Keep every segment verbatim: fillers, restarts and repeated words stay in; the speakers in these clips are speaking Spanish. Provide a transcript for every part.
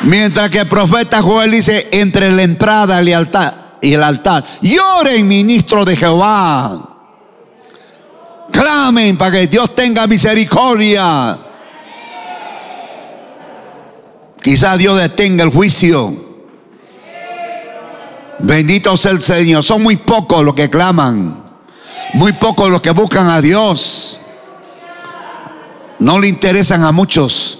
Mientras que el profeta Joel dice, entre la entrada y el altar, y el altar lloren, ministros de Jehová. Clamen para que Dios tenga misericordia. Quizá Dios detenga el juicio. Bendito sea el Señor. Son muy pocos los que claman, muy pocos los que buscan a Dios. No le interesan a muchos.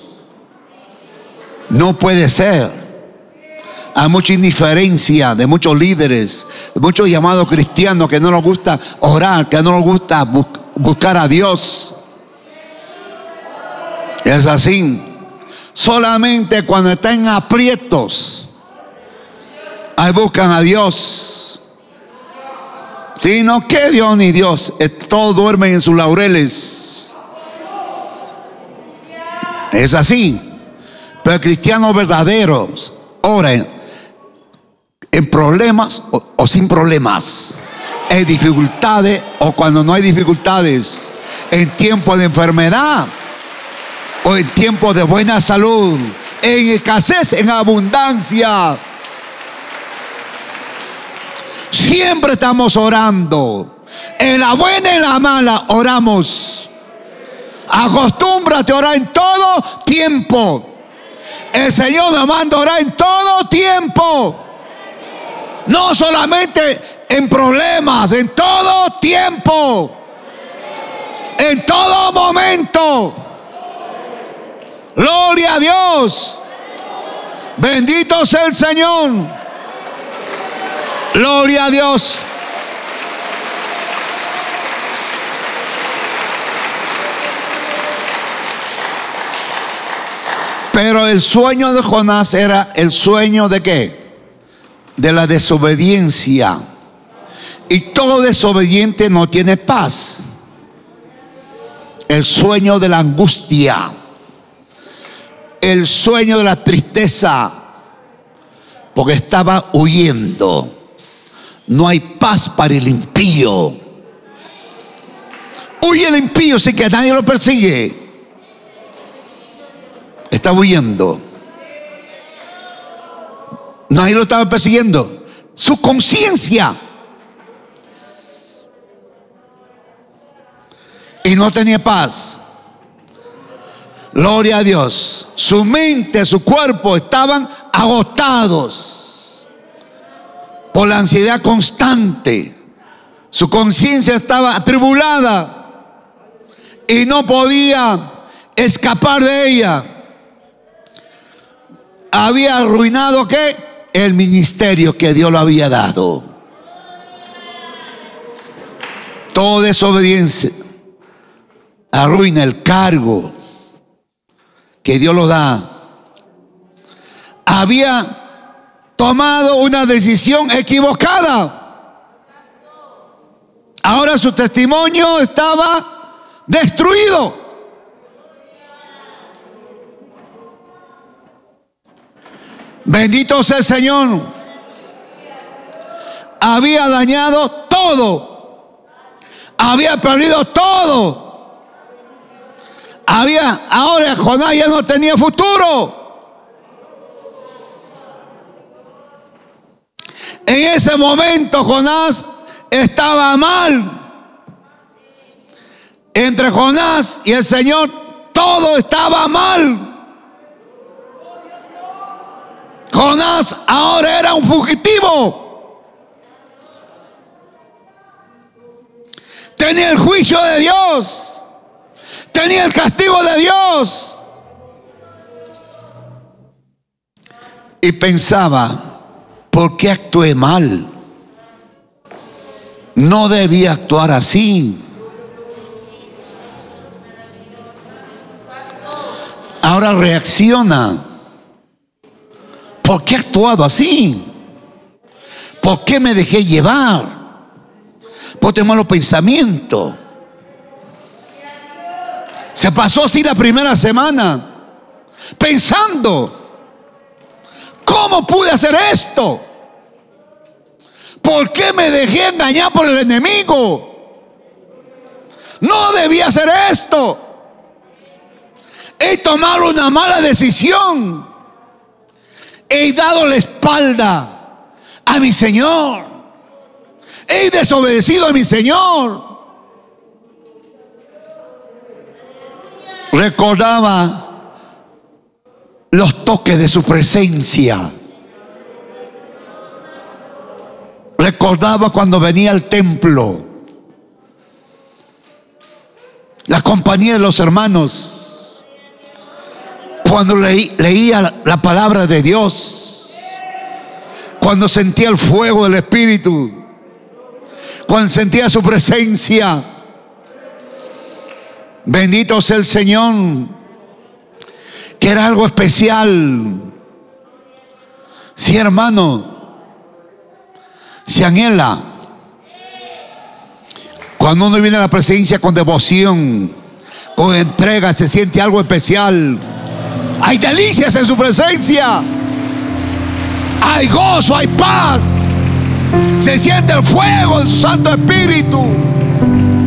No puede ser. Hay mucha indiferencia de muchos líderes, de muchos llamados cristianos que no les gusta orar, que no les gusta bu- buscar a Dios. Es así. Solamente cuando están en aprietos, ahí buscan a Dios. Si no, que Dios ni Dios, todos duermen en sus laureles. Es así. Pero cristianos verdaderos oran en problemas o, o sin problemas, en dificultades o cuando no hay dificultades, en tiempos de enfermedad o en tiempos de buena salud, en escasez, en abundancia. Siempre estamos orando. En la buena y en la mala oramos. Acostúmbrate a orar en todo tiempo. El Señor nos manda a orar en todo tiempo. No solamente en problemas, en todo tiempo. En todo momento. Gloria a Dios. Bendito sea el Señor. Gloria a Dios. Pero el sueño de Jonás era el sueño de ¿qué? De la desobediencia. Y todo desobediente no tiene paz. El sueño de la angustia. El sueño de la tristeza. Porque estaba huyendo. No hay paz para el impío. Huye el impío sin que nadie lo persigue. Está huyendo. Nadie lo estaba persiguiendo. Su conciencia. Y no tenía paz. Gloria a Dios. Su mente, su cuerpo estaban agotados por la ansiedad constante. Su conciencia estaba atribulada y no podía escapar de ella. Había arruinado ¿qué? El ministerio que Dios le había dado. Toda desobediencia arruina el cargo que Dios lo da. Había tomado una decisión equivocada. Ahora su testimonio estaba destruido. Bendito sea el Señor. Había dañado todo. Había perdido todo. Había, ahora Jonás ya no tenía futuro. En ese momento Jonás estaba mal. Entre Jonás y el Señor todo estaba mal. Jonás ahora era un fugitivo. Tenía el juicio de Dios. Tenía el castigo de Dios. Y pensaba, ¿por qué actué mal? No debía actuar así. Ahora reacciona. ¿Por qué he actuado así? ¿Por qué me dejé llevar por tener malos pensamientos? Se pasó así la primera semana pensando, ¿cómo pude hacer esto? ¿Por qué me dejé engañar por el enemigo? No debía hacer esto. He tomado una mala decisión. he dado la espalda a mi Señor, he desobedecido a mi Señor. Recordaba los toques de su presencia. Recordaba cuando venía al templo, la compañía de los hermanos, cuando leí, leía la palabra de Dios, cuando sentía el fuego del Espíritu, cuando sentía su presencia. Bendito sea el Señor, que era algo especial. Sí, hermano, se anhela. Cuando uno viene a la presencia con devoción, con entrega, se siente algo especial. Hay delicias en su presencia, hay gozo, hay paz, se siente el fuego del Santo Espíritu.